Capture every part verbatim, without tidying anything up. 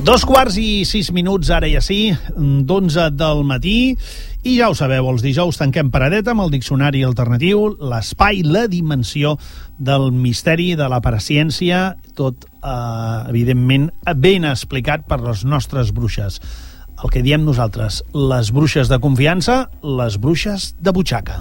Dos quarts i sis minuts, ara ja sí, d'onze del matí, i ja ho sabeu, els dijous tanquem paradeta amb el diccionari alternatiu, l'espai, la dimensió del misteri, de la paraciència, tot, eh, evidentment, ben explicat per les nostres bruixes. El que diem nosaltres, les bruixes de confiança, les bruixes de butxaca.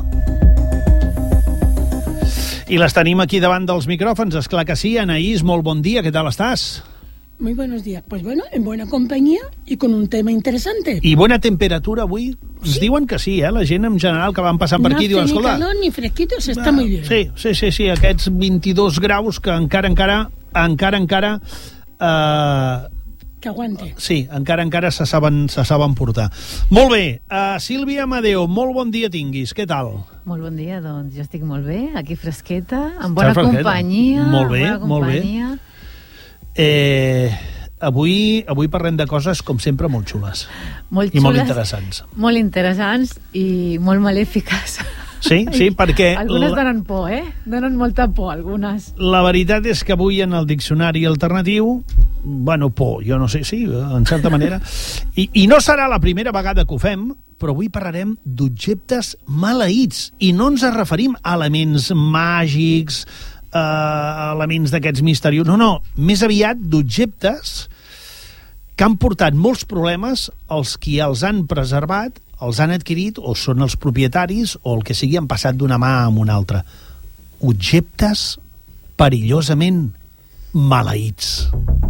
I les tenim aquí davant dels micròfons, esclar que sí. Anaïs, molt bon dia, què tal estàs? Muy buenos días. Pues bueno, en buena compañía y con un tema interesante. I bona temperatura avui? Ens sí. Diuen que sí, eh? La gent en general que van passant per no aquí diuen, escolta... No ni calor ni fresquito, se está muy bien. Sí, sí, sí, sí, aquests vint-i-dos graus que encara, encara, encara, encara... Eh... Que aguante. Sí, encara, encara se saben, se saben portar. Molt bé, uh, Sílvia Amadeo, molt bon dia tinguis, què tal? Molt bon dia, doncs jo estic molt bé, aquí fresqueta, amb bona companyia. Molt bé, bona molt bé. Eh, avui, avui parlem de coses, com sempre, molt xules. Molt i xules, molt interessants. Molt interessants i molt malèfiques. Sí, sí, perquè... Algunes la... donen por, eh? Donen molta por, algunes. La veritat és que avui en el diccionari alternatiu, bueno, por, jo no sé, sí, en certa manera, i, i no serà la primera vegada que ho fem, però avui parlarem d'objectes maleïts, i no ens referim a elements màgics, Uh, elements d'aquests misteriosos. No, no, més aviat d'objectes que han portat molts problemes als qui els han preservat, els han adquirit, o són els propietaris, o el que sigui, han passat d'una mà a una altra. Objectes perillosament maleïts.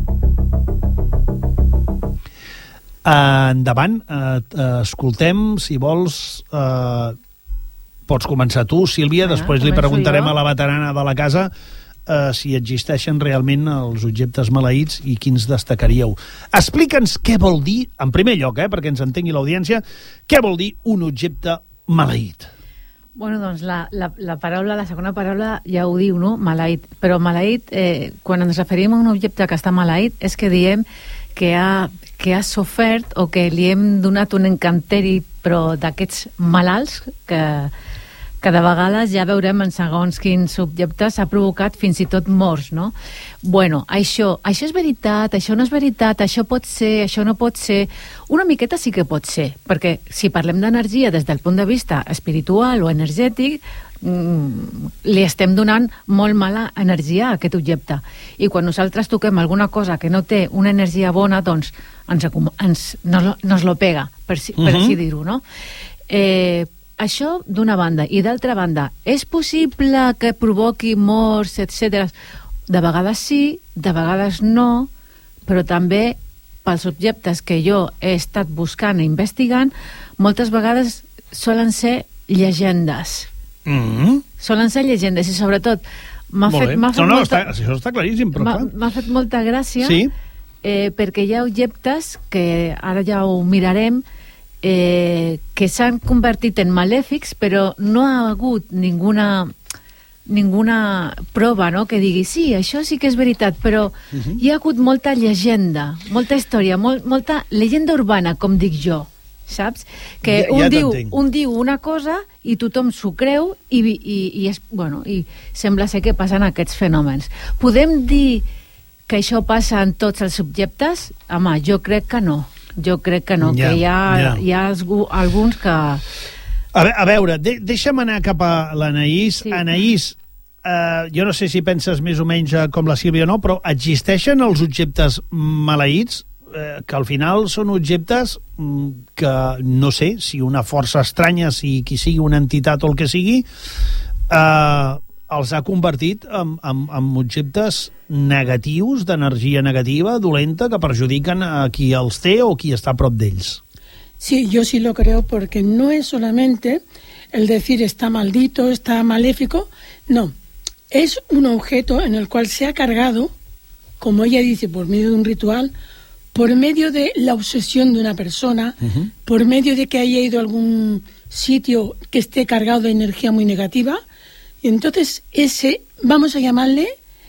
Uh, endavant, uh, uh, escoltem, si vols... Uh, Pots començar tu, Sílvia, bueno, després li preguntarem jo. a la veterana de la casa eh, si existeixen realment els objectes maleïts i quins destacaríeu. Explica'ns què vol dir, en primer lloc, eh, perquè ens entengui l'audiència, què vol dir un objecte maleït. Bueno, doncs la, la, la paraula, la segona paraula ja ho diu, no? Maleït. Però maleït, eh, quan ens referim a un objecte que està maleït, és que diem que ha, que ha sofert o que li hem donat un encanteri, però d'aquests malalts que, que de vegades ja veurem en segons quins objectes ha provocat fins i tot morts, no? Bueno, això, això és veritat, això no és veritat, això pot ser, això no pot ser... Una miqueta sí que pot ser, perquè si parlem d'energia des del punt de vista espiritual o energètic, mm, li estem donant molt mala energia a aquest objecte. I quan nosaltres toquem alguna cosa que no té una energia bona, doncs ens, ens, nos, nos lo pega, per, per uh-huh. així dir-ho, no? Eh, això d'una banda. I d'altra banda, és possible que provoqui morts, etcètera. De vegades sí, de vegades no, però també pels objectes que jo he estat buscant i investigant, moltes vegades solen ser llegendes. Mm-hmm. Solen ser llegendes i sobretot m'ha Molt fet, m'ha fet no, no, molta, està, això està claríssim, però m'ha, m'ha fet molta gràcia sí. eh, perquè hi ha objectes que ara ja ho mirarem eh, que s'han convertit en malèfics, però no ha hagut ninguna ninguna prova, no?, que digui sí, això sí que és veritat, però uh-huh. hi ha hagut molta llegenda, molta història, molt, molta llegenda urbana, com dic jo, saps? Que ja, un, ja diu, un diu una cosa i tothom s'ho creu i, i, i, és, bueno, i sembla ser que passen aquests fenòmens. Podem dir que això passa en tots els subjectes? Home, jo crec que no. Jo crec que no, ja, que hi ha, ja. hi ha alguns que... A, ve, a veure, de, deixa'm anar cap a l'Anaïs. Sí. Anaïs, eh, jo no sé si penses més o menys com la Sílvia o no, però existeixen els objectes maleïts? Eh, que al final són objectes que no sé si una força estranya, si qui sigui una entitat o el que sigui, eh, els ha convertit en, en, en objectes negatius, d'energia negativa, dolenta, que perjudiquen a qui els té o qui està a prop d'ells. Sí, yo sí lo creo, porque no es solamente el decir está maldito, está maléfico, no, es un objeto en el cual se ha cargado, como ella dice, por medio de un ritual, por medio de la obsesión de una persona, uh-huh. por medio de que haya ido a algún sitio que esté cargado de energía muy negativa, y entonces ese, vamos a llamarle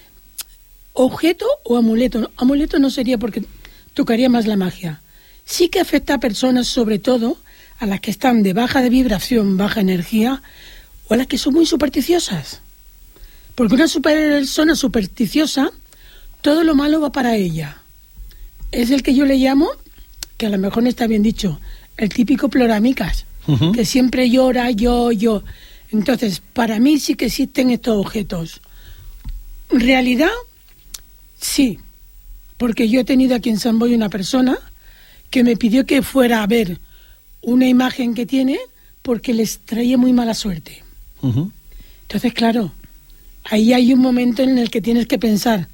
objeto o amuleto. No, amuleto no sería porque tocaría más la magia. Sí que afecta a personas, sobre todo a las que están de baja de vibración, baja energía, o a las que son muy supersticiosas. Porque una persona supersticiosa, todo lo malo va para ella. es el que yo le llamo, que a lo mejor no está bien dicho, el típico ploramicas, uh-huh. que siempre llora, yo, yo. Entonces, para mí sí que existen estos objetos. En realidad, sí, porque yo he tenido aquí en San Boi una persona que me pidió que fuera a ver una imagen que tiene porque les traía muy mala suerte. Uh-huh. Entonces, claro, ahí hay un momento en el que tienes que pensar,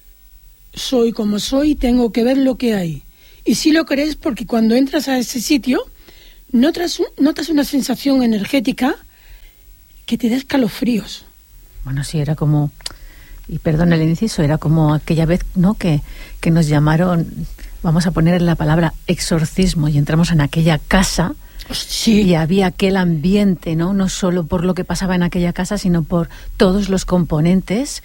soy como soy, tengo que ver lo que hay. Y sí lo crees porque cuando entras a ese sitio, notas, notas una sensación energética que te da escalofríos. Bueno, sí, era como, y perdón el inciso, era como aquella vez, ¿no?, que, que nos llamaron, vamos a poner la palabra exorcismo, y entramos en aquella casa. Sí. Y había aquel ambiente, ¿no? No solo por lo que pasaba en aquella casa, sino por todos los componentes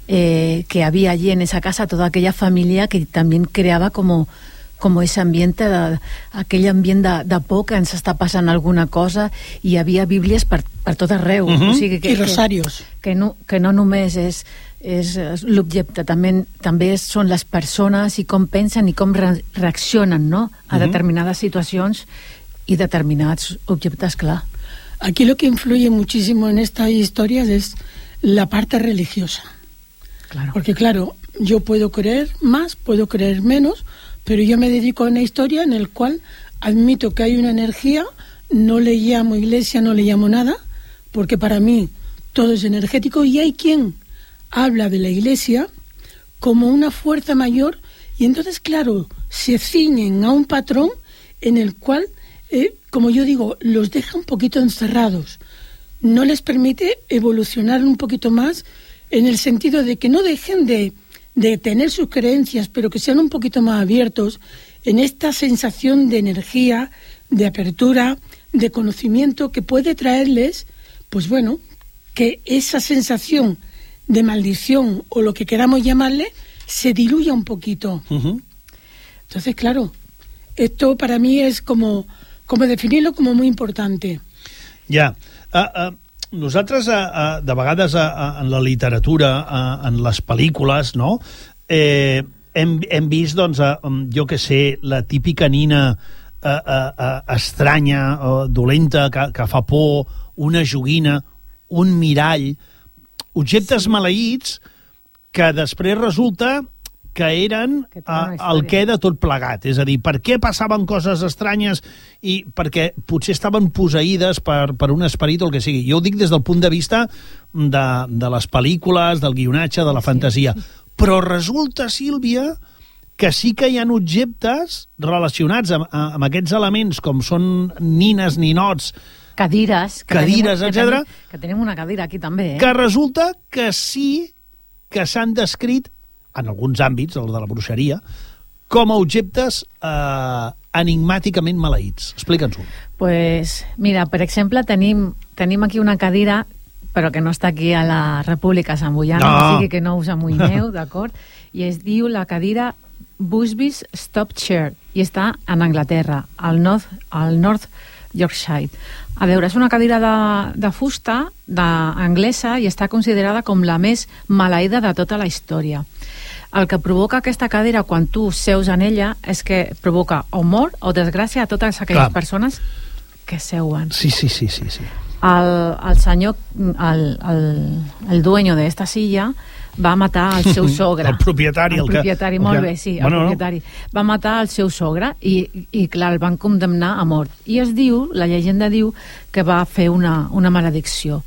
eh, que había allí en esa casa, toda aquella familia que también creava como, com ese ambient, de, aquell ambient de, de por que ens està passant alguna cosa, i hi havia bíblies per, per tot arreu. Uh-huh. O sigui que, I rosarios. Que, que, no, que no només és, és l'objecte, també, també són les persones i com pensen i com re reaccionen, no?, a uh-huh. determinades situacions y determinados objetos, claro. Aquí lo que influye muchísimo en estas historias es la parte religiosa. Claro. Porque, claro, yo puedo creer más, puedo creer menos, pero yo me dedico a una historia en la cual admito que hay una energía, no le llamo iglesia, no le llamo nada, porque para mí todo es energético, y hay quien habla de la iglesia como una fuerza mayor, y entonces, claro, se ciñen a un patrón en el cual Eh, como yo digo, los deja un poquito encerrados, no les permite evolucionar un poquito más, en el sentido de que no dejen de, de tener sus creencias, pero que sean un poquito más abiertos en esta sensación de energía, de apertura, de conocimiento que puede traerles, pues bueno, que esa sensación de maldición o lo que queramos llamarle se diluya un poquito. Uh-huh. Entonces, claro, esto para mí es como com a definir-lo com a molt importante. Ja. Uh, uh, nosaltres, uh, uh, de vegades, uh, uh, en la literatura, uh, en les pel·lícules, no?, eh, hem, hem vist, doncs, uh, jo que sé, la típica nina uh, uh, uh, estranya, uh, dolenta, que, que fa por, una joguina, un mirall, objectes sí. maleïts que després resulta que eren que uh, el què de tot plegat. És a dir, per què passaven coses estranyes, i perquè potser estaven posseïdes per, per un esperit o el que sigui. Jo ho dic des del punt de vista de, de les pel·lícules, del guionatge, de la fantasia. Sí, sí. Però resulta, Sílvia, que sí que hi ha objectes relacionats amb, amb aquests elements, com són nines, ninots, cadires, que cadires, tenim, etcètera. Que, tenim, que tenim una cadira aquí també, eh? Que resulta que sí que s'han descrit en alguns àmbits, el de la bruixeria, com a objectes eh, enigmàticament maleïts. Explica'ns-ho. Pues, mira, per exemple, tenim, tenim aquí una cadira, però que no està aquí a la República Samboiana, no. O sigui que no us amoïneu, d'acord? I es diu la cadira Busby's Stop Chair, i està en Anglaterra, al North, al North Yorkshire. A veure, és una cadira de, de fusta, de, anglesa, i està considerada com la més maleïda de tota la història. El que provoca aquesta cadira quan tu seus en ella és que provoca o mort o desgràcia a totes aquelles Clar. persones que seuen. Sí, sí, sí, sí, sí. El, el senyor, el, el, el dueño de esta silla va matar el seu sogre. El propietari. El, el propietari, que... molt el bé, sí, el bueno, propietari. No. Va matar el seu sogre i, i, clar, el van condemnar a mort. I es diu, la llegenda diu, que va fer una, una maledicció.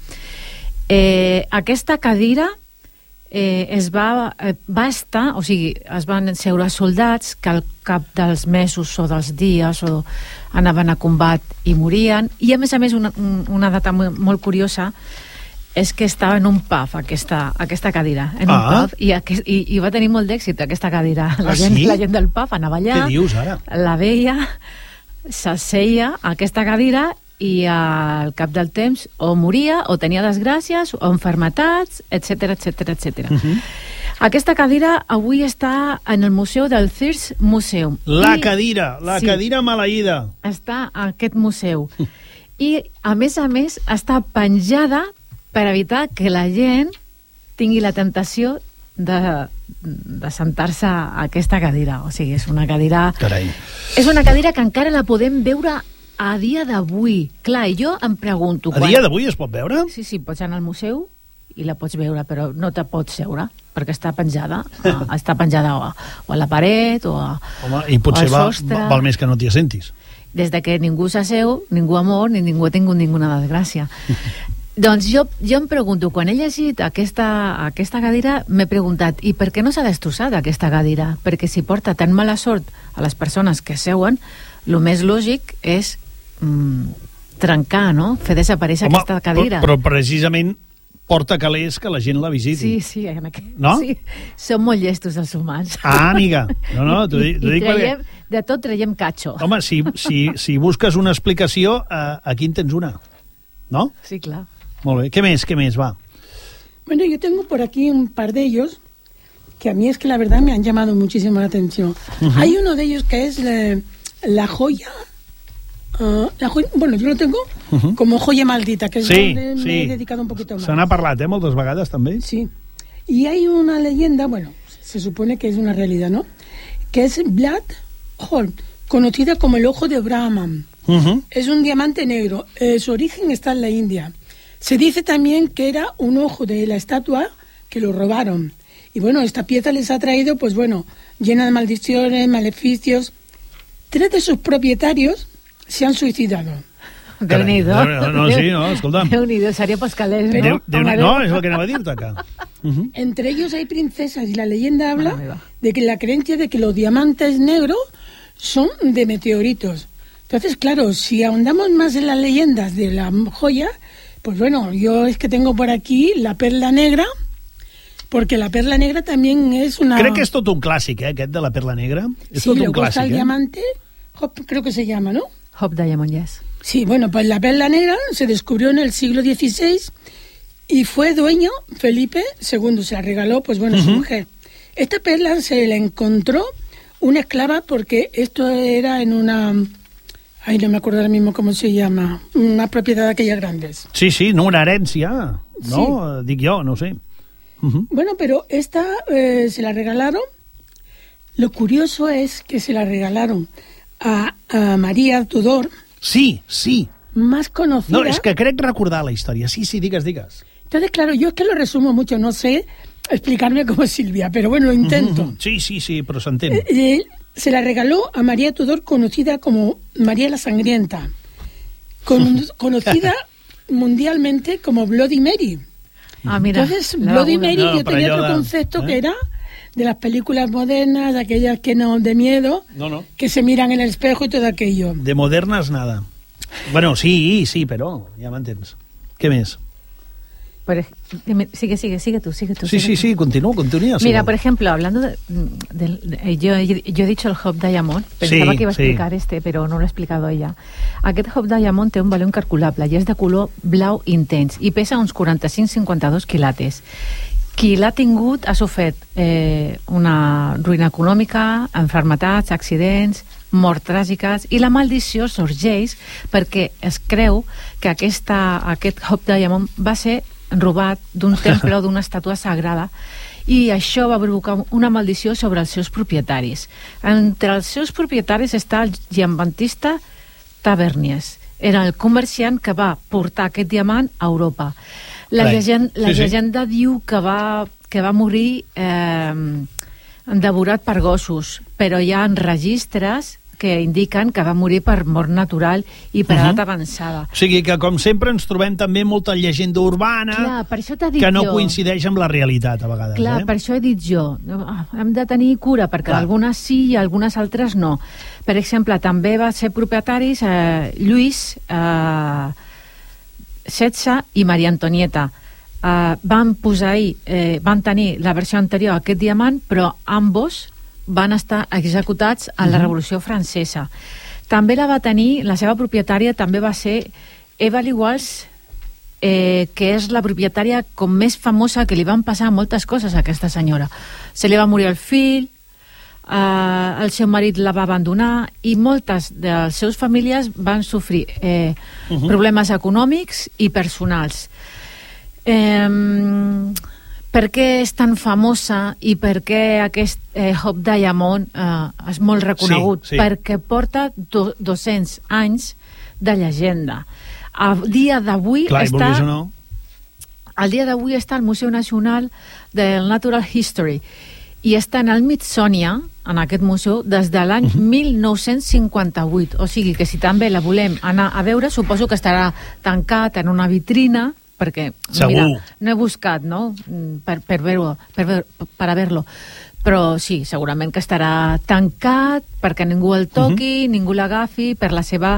Eh, aquesta cadira eh, es va, eh, va estar, o sigui, es van seure soldats que al cap dels mesos o dels dies o anaven a combat i morien, i a més a més una, una data molt, molt curiosa és que estava en un pub aquesta, aquesta cadira, en ah. un pub, i, aquest, i, i va tenir molt d'èxit aquesta cadira. La, ah, gent, sí? la gent del pub anava allà, què dius, ara? La veia, s'asseia a aquesta cadira i al cap del temps o moria o tenia desgràcies o enfermetats, etc etc etc. Uh-huh. Aquesta cadira avui està en el museu del Thirst Museum. La I, cadira, la sí, cadira maleïda. Està a aquest museu. I, a més a més, està penjada per evitar que la gent tingui la tentació de, de sentar-se a aquesta cadira. O sigui, és una cadira... Carai. És una cadira que encara la podem veure a dia d'avui. Clar, i jo em pregunto... A quan... dia d'avui es pot veure? Sí, sí, pots anar al museu i la pots veure, però no te pots seure, perquè està penjada, a, està penjada o a, o a la paret o a, Home, i potser o al va, val més que no t'hi assentis. Des de que ningú s'asseu, ningú ha mort ni ningú ha tingut ninguna desgràcia. Doncs jo, jo em pregunto, quan he llegit aquesta, aquesta cadira, m'he preguntat, i per què no s'ha destrossat aquesta cadira? Perquè si porta tan mala sort a les persones que seuen, el més lògic és mm, trencar, no? Fer desaparèixer Home, aquesta cadira. Però, però precisament porta calés que la gent la visiti. Sí, sí, en aquest... No? Sí, som molt llestos els humans. Ah, amiga. No, no, t'ho dic, I, t'ho i dic traiem, perquè... de tot traiem catxo. Home, si, si, si busques una explicació, eh, aquí en tens una. ¿No? Sí, clar. Molt bé. ¿Qué més? ¿Qué més? Va. Bueno, yo tengo por aquí un par de ellos que a mí es que la verdad me han llamado muchísimo la atención. Uh-huh. Hay uno de ellos que es la, la joya... Uh, la joya, bueno, yo lo tengo uh-huh. como joya maldita, que es sí, donde sí. me he dedicado un poquito más. Se n'ha parlat, eh, moltes vegades, també. Sí. Y hay una leyenda, bueno, se supone que es una realidad, ¿no? Que es Blood Horn, conocida como el ojo de Brahman. Uh-huh. Es un diamante negro. Eh, su origen está en la India. Se dice también que era un ojo de la estatua que lo robaron. Y bueno, esta pieza les ha traído, pues bueno, llena de maldiciones, maleficios. Tres de sus propietarios se han suicidado. Déu-n'hi-do. No, no, sí, no, escolta'm. Déu-n'hi-do, seria pels calés, no? Déu, Déu, no, és el que anava a dir-te acá. Uh-huh. Entre ellos hay princesas y la leyenda habla ah, de que la creencia de que los diamantes negros son de meteoritos. Entonces, claro, si ahondamos más en las leyendas de la joya, pues bueno, yo es que tengo por aquí la perla negra, porque la perla negra también es una... Crec que és tot un clàssic, eh, aquest de la perla negra. És sí, tot un luego clàssic, está el eh? diamante, Hop, creo que se llama, ¿no? Hop Diamond, yes. Sí, bueno, pues la perla negra se descubrió en el siglo dieciséis y fue dueño Felipe segundo, se la regaló, pues bueno, uh-huh. su mujer. Esta perla se la encontró una esclava porque esto era en una... Ay, no me acuerdo ahora mismo cómo se llama. Una propiedad de aquellas grandes. Sí, sí, no, una herència, no? Sí. Dic jo, no sé. Uh-huh. Bueno, pero esta eh, se la regalaron. Lo curioso es que se la regalaron a, a María Tudor. Sí, sí. Más conocida. No, és que crec recordar la història. Sí, sí, digues, digues. Entonces, claro, yo es que lo resumo mucho. No sé explicarme como Silvia, pero bueno, lo intento. Uh-huh. Sí, sí, sí, però s'entén. Eh, eh, se la regaló a María Tudor, conocida como María la Sangrienta, con, conocida mundialmente como Bloody Mary. Ah, mira. Entonces, Bloody Mary, no, yo tenía otro de, concepto ¿eh? que era de las películas modernas, aquellas que no de miedo, no, no. que se miran en el espejo y todo aquello. De modernas, nada. Bueno, sí, sí, però ja m'entens. Què més? Por, sigue, sigue, sigue tú, sigue tú. Sí, sigue sí, tú. sí, continúa, continúa. Mira, por ejemplo, hablando de... de, de yo, yo he dicho el Hop Diamond, pensaba sí, que iba a explicar sí. este, però no l'he explicado ella. Aquest Hop Diamond té un valor incalculable i és de color blau intens i pesa uns quaranta-cinc a cinquanta-dos quilates. Qui l'ha tingut ha sofert eh, una ruïna econòmica, enfermetats, accidents, morts tràgiques, i la maldició sorgeix perquè es creu que aquesta, aquest Hop Diamond va ser robat d'un temple o d'una estàtua sagrada i això va provocar una maldició sobre els seus propietaris. Entre els seus propietaris està el Giambattista Tavernies. Era el comerciant que va portar aquest diamant a Europa. La, llegenda, la sí, sí. llegenda diu que va, que va morir eh, devorat per gossos, però hi ha registres que indiquen que va morir per mort natural i per uh-huh. edat avançada. O sigui que, com sempre, ens trobem també molta llegenda urbana. Clar, per això t'ha dit que no jo. coincideix amb la realitat, a vegades. Clar, eh? per això he dit jo. Hem de tenir cura, perquè Clar. algunes sí i algunes altres no. Per exemple, també va ser propietaris eh, Lluís eh, setze i Maria Antonieta. Eh, van posar ahir, eh, van tenir la versió anterior a aquest diamant, però ambos van estar executats a la Revolució Francesa. També la va tenir, la seva propietària també va ser Evalie Walsh, eh, que és la propietària com més famosa, que li van passar moltes coses a aquesta senyora. Se li va morir el fill, eh, el seu marit la va abandonar i moltes de les seves famílies van sofrir eh, uh-huh. problemes econòmics i personals. Eh, per què és tan famosa i per què aquest eh, Hope Diamond eh, és molt reconegut? Sí, sí. Perquè porta do, dos-cents anys de llegenda. A dia d'avui Clar, està... o no. Al dia d'avui està al Museu Nacional del Natural History i està en el Smithsonian, en aquest museu, des de l'any uh-huh. mil nou-cents cinquanta-vuit. O sigui que si també la volem anar a veure, suposo que estarà tancat en una vitrina, perquè, Segur. mira, no he buscat, no?, per, per veure-lo, per, ver, per a veure-lo. Però sí, segurament que estarà tancat perquè ningú el toqui, uh-huh. ningú l'agafi, per la seva...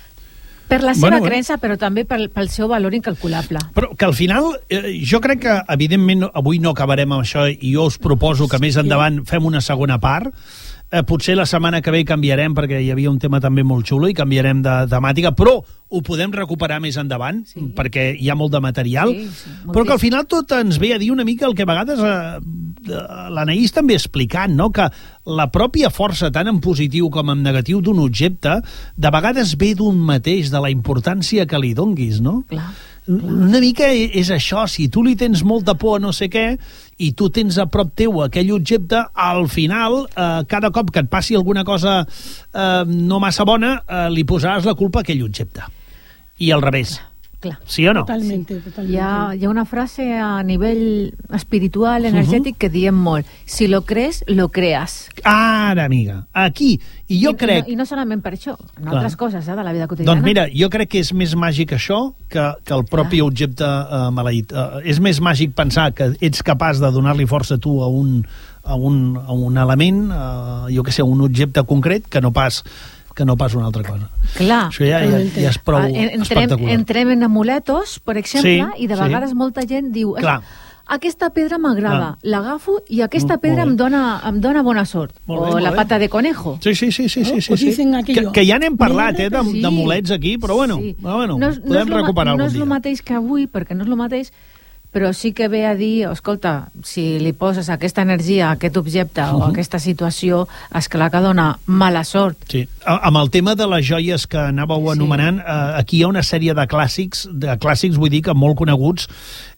per la seva bueno, creença, però també pel, pel seu valor incalculable. Però que al final, eh, jo crec que, evidentment, avui no acabarem amb això i jo us proposo que més endavant fem una segona part. Eh, potser la setmana que ve canviarem, perquè hi havia un tema també molt xulo i canviarem de temàtica, però ho podem recuperar més endavant, sí. perquè hi ha molt de material, sí, sí, però que al final tot ens ve a dir una mica el que a vegades eh, l'Anaïs també ha explicat, no? Que la pròpia força, tant en positiu com en negatiu, d'un objecte, de vegades ve d'un mateix, de la importància que li donguis, no? Clar. Una mica és això, si tu li tens molta por a no sé què i tu tens a prop teu aquell objecte, al final, eh, cada cop que et passi alguna cosa eh, no massa bona, eh, li posaràs la culpa a aquell objecte. I al revés. Clar. Sí o no? Totalmente, totalmente. Hi ha, hi ha una frase a nivell espiritual, energètic, uh-huh. que diem molt. Si lo crees, lo creas. Ara, amiga, aquí. I jo I, crec... I no, I no solament per això, en Clar. altres coses eh, de la vida quotidiana. Doncs mira, jo crec que és més màgic això que, que el propi Clar. objecte uh, maleït. Uh, és més màgic pensar que ets capaç de donar-li força tu a un, a un, a un element, uh, jo que sé, un objecte concret, que no pas... que no pas una altra cosa. Clar. Això ja, ja, ja és prou ah, entrem, espectacular. Entrem en amuletos, per exemple, sí, i de vegades sí. molta gent diu Clar. aquesta pedra m'agrada, l'agafo i aquesta Mm, pedra em dona, em dona bona sort. Molt bé, o la molt bé. pata de conejo. Sí, sí, sí, sí, sí, sí, O dicen sí. aquello. Que, que ja n'hem parlat, eh, Sí. d'amulets aquí, però bueno, Sí. bueno no és, podem no és lo, recuperar no algun és dia. el mateix que avui, perquè no és el mateix, però sí que ve a dir, escolta, si li poses aquesta energia a aquest objecte uh-huh. o a aquesta situació, és clar que dona mala sort. Sí. Amb el tema de les joies que anàveu anomenant, sí. eh, aquí hi ha una sèrie de clàssics, de clàssics vull dir que molt coneguts,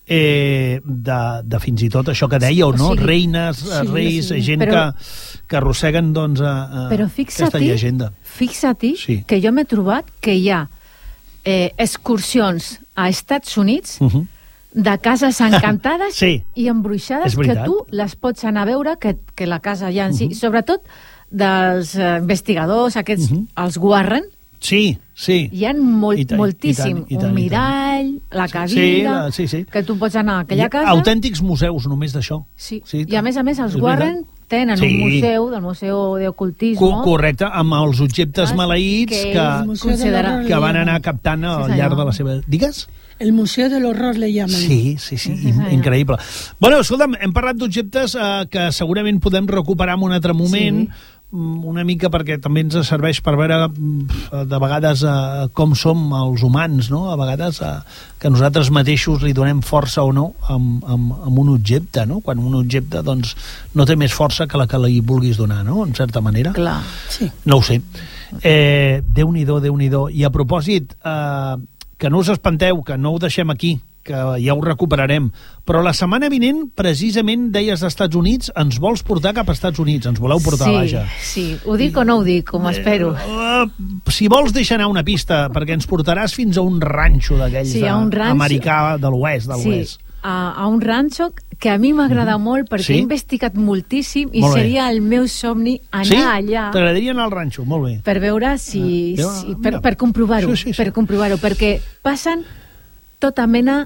eh, de, de fins i tot això que dèieu, no? O sigui, reines, sí, reis, sí. gent però, que, que arrosseguen doncs, a, a però aquesta llegenda. Fixa-t'hi sí. que jo m'he trobat que hi ha eh, excursions a Estats Units uh-huh. de cases encantades sí. i embruixades que tu les pots anar a veure, que, que la casa ja en si... Uh-huh. Sobretot dels eh, investigadors, aquests, uh-huh. els Warren, sí, sí. hi ha molt, tant, moltíssim. I tant, i tant, un mirall, la cadira, sí, la, sí, sí. que tu pots anar a aquella ha, casa... Autèntics museus només d'això. Sí. sí, I a més a més els Warren tenen sí. un museu, del Museu d'Ocultisme... Co correcte, amb els objectes maleïts que, que, considera... que van anar captant al sí, llarg de la seva... Digues? El Museu de l'Horror le llamen. Sí, sí, sí, sí increïble. Bueno, escolta'm, hem parlat d'objectes eh, que segurament podem recuperar en un altre moment, sí. una mica perquè també ens serveix per veure de vegades eh, com som els humans, no? A vegades eh, que nosaltres mateixos li donem força o no amb, amb, amb un objecte, no? Quan un objecte doncs, no té més força que la que li vulguis donar, no? En certa manera. Clar. Sí. No ho sé. Eh, Déu-n'hi-do, Déu-n'hi-do. I a propòsit... Eh, que no us espanteu, que no ho deixem aquí, que ja ho recuperarem. Però la setmana vinent, precisament, deies d'Estats Units, ens vols portar cap a Estats Units, ens voleu portar sí, a vaja. Sí, ho dic I, o no ho dic, com espero. Uh, si vols deixar anar una pista, perquè ens portaràs fins a un ranxo d'aquells sí, ranxo, americà de l'oest, de l'oest. Sí, a, a un ranxo que a mi m'agrada mm. molt perquè sí? he investigat moltíssim i molt seria el meu somni anar sí? allà. T'agradaria anar al ranxo, molt bé. Per veure si... Ah, si per, per comprovar-ho, sí, sí, sí. per comprovar-ho, perquè passen tota mena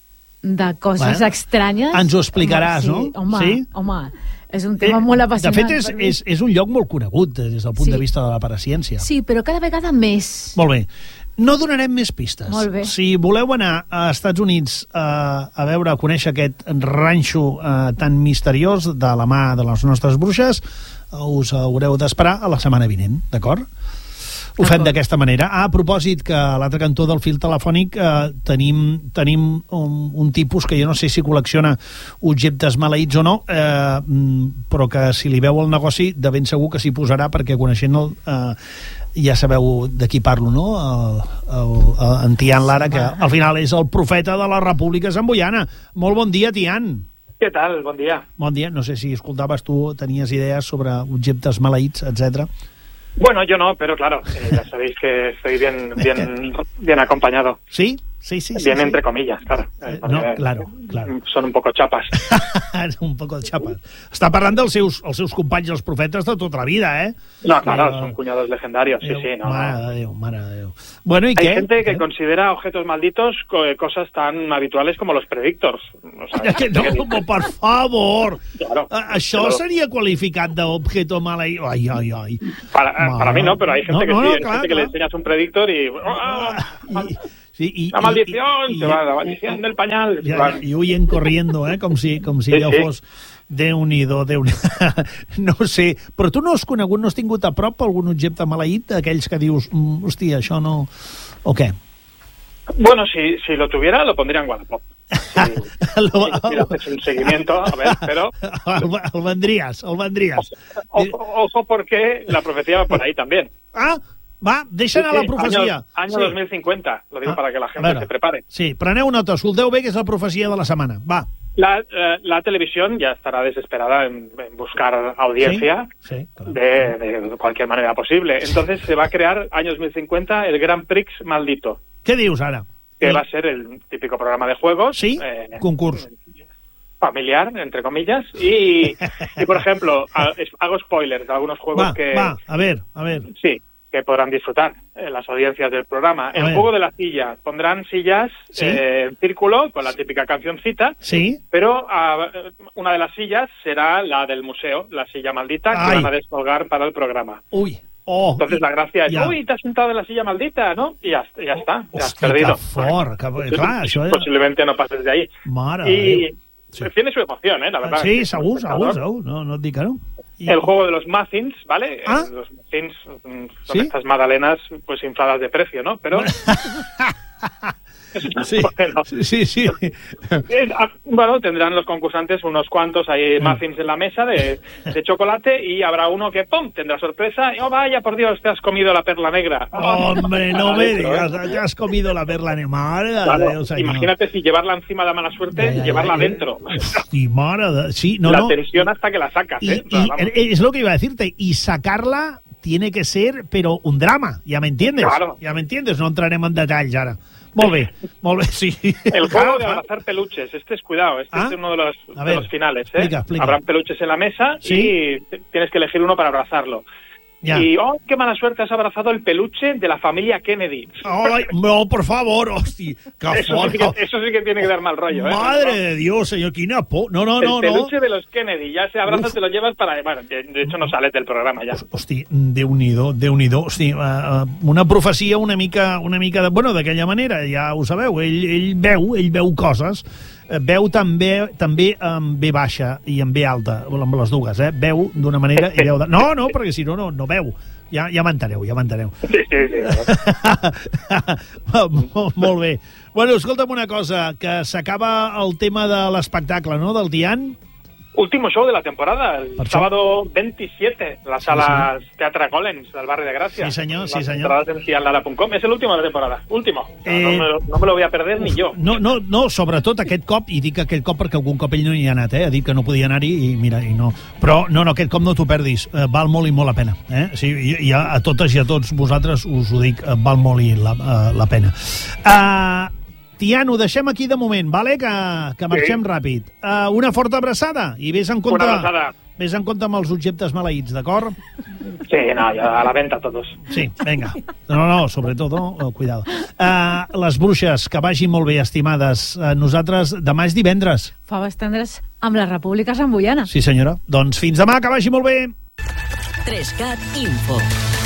de coses bueno, estranyes. Ens ho explicaràs, home, sí, no? Home, sí? home, és un tema eh, molt apassionant. De fet, és, és, és un lloc molt conegut des del punt sí. de vista de la paraciència. Sí, però cada vegada més. Molt bé. No donarem més pistes. Molt bé. Si voleu anar a Estats Units eh, a veure, a conèixer aquest ranxo eh, tan misteriós de la mà de les nostres bruixes, us haureu d'esperar a la setmana vinent, d'acord? Ho fem d'aquesta manera. Ah, a propòsit, que a l'altre cantó del fil telefònic eh, tenim, tenim un, un tipus que jo no sé si col·lecciona objectes maleïts o no, eh, però que si li veu el negoci de ben segur que s'hi posarà, perquè coneixent-el eh, ja sabeu de qui parlo, no? El, el, el, en Tian Lara, que al final és el profeta de la República Zamboiana. Molt bon dia, Tian. Què tal? Bon dia. Bon dia. No sé si escoltaves tu, tenies idees sobre objectes maleïts, etcétera. Bueno, yo no, pero claro, eh, ya sabéis que estoy bien, bien, bien acompañado. ¿Sí? Sí, sí, sí. Bien sí. entre comillas, claro. Eh, no, claro, claro. Son un poco chapas. un poco de chapas. Està parlant dels seus, els seus companys, els profetes de tota la vida, ¿eh? No, claro, eh, son cuñados legendarios, sí, sí. No, mare de Déu, mare de Déu. Bueno, ¿y Hay qué? gente que ¿Eh? considera objetos malditos co cosas tan habituales como los predictors. O sea, que no, que por favor. Claro. A això pero... seria qualificat d'objeto maleït. Ai, ai, ai. Para, para mí no, pero hay gente no, que no, sí. no, Hay clar, gente clar. que le enseñas un predictor y... I, sí, i, la maldición, i, i, se va, la maldición del pañal. I, i huyen corriendo, eh? Com si, com si sí, allò sí. fos... Déu-n'hi-do, déu nhi No ho sé, però tu no has conegut, no has tingut a prop algun objecte maleït, aquells que dius, mm, hòstia, això no... O què? Bueno, si, si lo tuviera, lo pondría en Wallapop. Si, lo, si, si haces un seguimiento, a ver, pero... El, el vendries, el vendries. Ojo, ojo, porque la profecía va por ahí también. Ah, va, deixa anar sí, la profecia. Año, año sí. dos mil cincuenta, lo digo ah, para que la gente veure, se prepare. Sí, preneu nota, escolteu bé que és la profecia de la setmana. Va. La, eh, la televisión ya estará desesperada en, en buscar audiencia sí, sí, claro. de, de cualquier manera posible. Entonces se va a crear, año dos mil cincuenta, el Grand Prix maldito. Què dius ara? Que sí. Va a ser el típico programa de juegos. Sí, eh, concurs. Familiar, entre comillas. Y, y por ejemplo, hago spoilers de algunos juegos va, que... Va, a ver, a ver. Sí, que podrán disfrutar en las audiencias del programa. El juego de la silla. Pondrán sillas ¿sí? eh, en círculo con la típica cancioncita. Sí. Pero uh, una de las sillas será la del museo, la silla maldita, Ay. que van a descolgar para el programa. Uy. Oh, Entonces la gracia es, ja. uy, te has sentado en la silla maldita, ¿no? Y ya, ya está, ya has Hòstia, perdido. Que fort, que... Clar, això és... Posiblemente no pases de ahí. Mare y sí. tiene su emoción, ¿eh? La verdad. Sí, segur, segur, segur. No, no et dic que no. Y... El juego de los muffins, ¿vale? ¿Ah? Los muffins son ¿Sí? estas magdalenas pues infladas de precio, ¿no? Pero... Sí, bueno, sí, sí. Bueno, tendrán los concursantes unos cuantos ahí muffins en la mesa de, de chocolate y habrá uno que ¡pum! Tendrá sorpresa y ¡oh, vaya, por Dios, te has comido la perla negra! Hombre, no me digas, te has comido la perla negra. Madre claro, de Dios, imagínate no. si llevarla encima da mala suerte, ya, ya, llevarla ya, adentro. Y madre de... Sí, no, la no. tensión hasta que la sacas, y, ¿eh? Y, o sea, es lo que iba a decirte, y sacarla tiene que ser, pero un drama, ¿ya me entiendes? Claro. ¿Ya me entiendes? No entrarem en detalls ara. Molt bé, molt bé, sí. El juego de abrazar peluches, este es cuidado, este ¿Ah? es uno de los, de ver, los finales, ¿eh? Explica, explica. Habrán peluches en la mesa ¿sí? y tienes que elegir uno para abrazarlo. Ya. Y, oh, qué mala suerte, has abrazado el peluche de la familia Kennedy. Ay, no, por favor, hostia. Eso sí, que, eso sí que tiene que dar mal rollo, ¿eh? Madre de Dios, señor, quina por... No, no, el no, El peluche no. de los Kennedy, ya se abraza, te lo llevas para... Bueno, de, de hecho no sales del programa ya. Hosti, Déu-n'hi-do, Déu-n'hi-do. Hosti, uh, una profecia una mica, una mica de... Bueno, d'aquella manera, ja ho sabeu, ell, ell veu, ell veu coses, veu també també amb B baixa i amb B alta, amb les dues, eh? Veu d'una manera i veu... De... No, no, perquè si no, no, no veu. Ja, ja m'enteneu, ja m'enteneu. Sí, sí, sí. molt, molt bé. Bueno, escolta'm una cosa, que s'acaba el tema de l'espectacle, no?, del Tian. Último show de la temporada, el per sábado veintisiete, las salas sí, Teatre Collins del barri de Gràcia. Sí, senyor, sí, senyor. Las entradas en cianlara punto com. Es el último de la temporada, último. O sea, eh... no, me lo, no me lo voy a perder ni jo. No, no, no, sobretot aquest cop, i dic aquell cop perquè algun cop ell no hi ha anat, eh? Ha dit que no podia anar-hi i mira, i no. Però no, no, aquest cop no t'ho perdis, eh, val molt i molt la pena. Eh? Sí, i, i a, a totes i a tots vosaltres us ho dic, eh, val molt i la, uh, la pena. Uh, Tian, ho deixem aquí de moment, vale? Que, que marxem sí. ràpid. Uh, una forta abraçada i vés en compte, vés en compte amb els objectes maleïts, d'acord? Sí, no, a la venta todos. Sí, venga. No, no, sobretot, no, cuidado. Uh, les bruixes, que vagin molt bé, estimades. Uh, nosaltres, demà és divendres. Faves tendres amb la República Samboiana. Sí, senyora. Doncs fins demà, que vagi molt bé. tres cat Info.